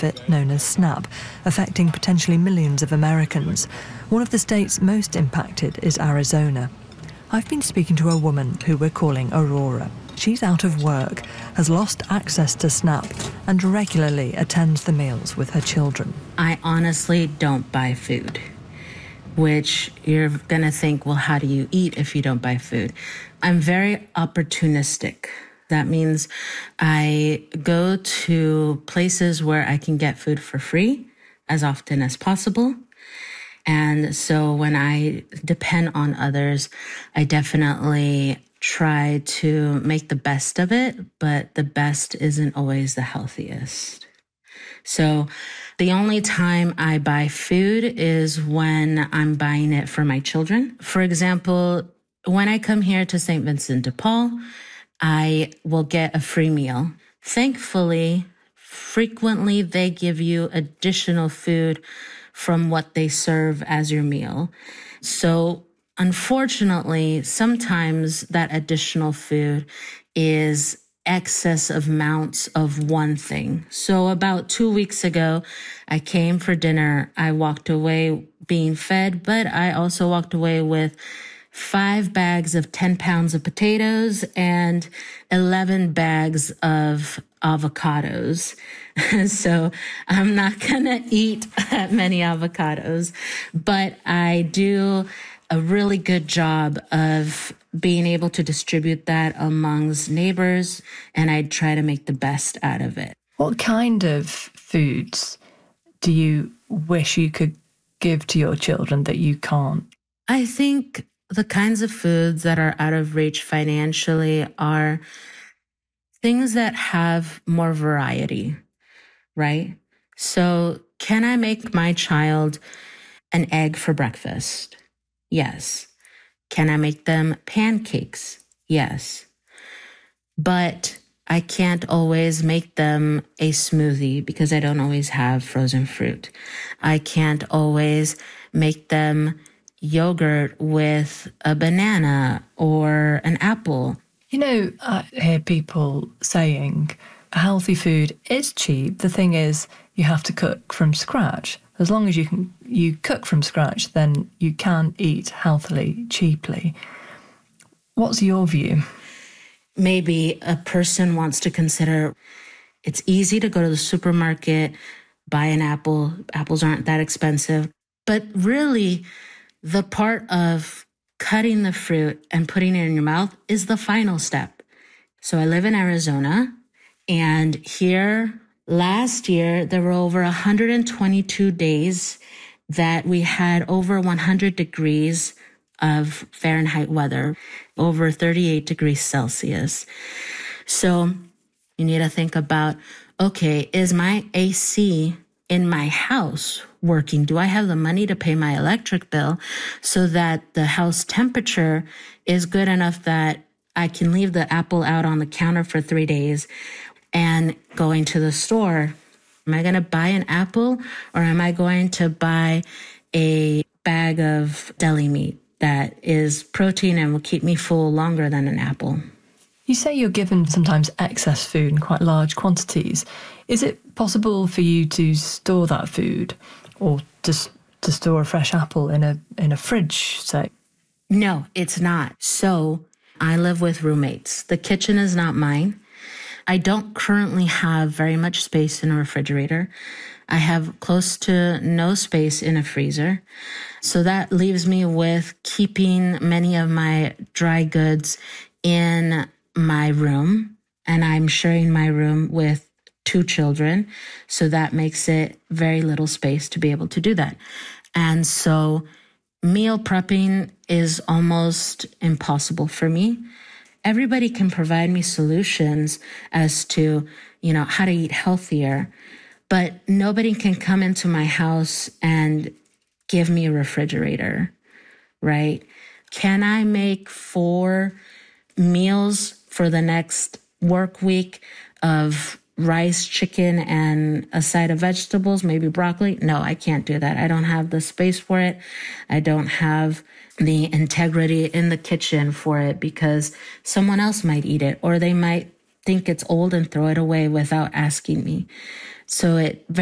benefit known as SNAP, affecting potentially millions of Americans. One of the states most impacted is Arizona. I've been speaking to a woman who we're calling Aurora. She's out of work, has lost access to SNAP, and regularly attends the meals with her children. I honestly don't buy food, which you're going to think, well, how do you eat if you don't buy food? I'm very opportunistic. That means I go to places where I can get food for free as often as possible. And so when I depend on others, I definitely try to make the best of it, but the best isn't always the healthiest. So the only time I buy food is when I'm buying it for my children. For example, when I come here to St. Vincent de Paul, I will get a free meal. Thankfully, frequently they give you additional food from what they serve as your meal. So unfortunately, sometimes that additional food is excess amounts of one thing. So about 2 weeks ago, I came for dinner. I walked away being fed, but I also walked away with 5 bags of 10 pounds of potatoes and 11 bags of avocados. So I'm not going to eat that many avocados, but I do a really good job of being able to distribute that amongst neighbors, and I try to make the best out of it. What kind of foods do you wish you could give to your children that you can't? I think the kinds of foods that are out of reach financially are things that have more variety, right? So can I make my child an egg for breakfast? Yes. Can I make them pancakes? Yes. But I can't always make them a smoothie because I don't always have frozen fruit. I can't always make them yogurt with a banana or an apple. You know, I hear people saying healthy food is cheap. The thing is, you have to cook from scratch. As long as you cook from scratch, then you can eat healthily, cheaply. What's your view? Maybe a person wants to consider it's easy to go to the supermarket, buy an apple. Apples aren't that expensive. But really, the part of cutting the fruit and putting it in your mouth is the final step. So I live in Arizona, and here last year, there were over 122 days that we had over 100 degrees of Fahrenheit weather, over 38 degrees Celsius. So you need to think about, okay, is my AC in my house working? Do I have the money to pay my electric bill so that the house temperature is good enough that I can leave the apple out on the counter for 3 days and going to the store? Am I going to buy an apple, or am I going to buy a bag of deli meat that is protein and will keep me full longer than an apple? You say you're given sometimes excess food in quite large quantities. Is it possible for you to store that food, or just to store a fresh apple in a fridge, say? No, it's not. So I live with roommates. The kitchen is not mine. I don't currently have very much space in a refrigerator. I have close to no space in a freezer. So that leaves me with keeping many of my dry goods in my room. And I'm sharing my room with 2 children. So that makes it very little space to be able to do that. And so meal prepping is almost impossible for me. Everybody can provide me solutions as to, how to eat healthier, but nobody can come into my house and give me a refrigerator, right? Can I make 4 meals for the next work week of rice, chicken, and a side of vegetables, maybe broccoli? No, I can't do that. I don't have the space for it. I don't have the integrity in the kitchen for it, because someone else might eat it, or they might think it's old and throw it away without asking me. So it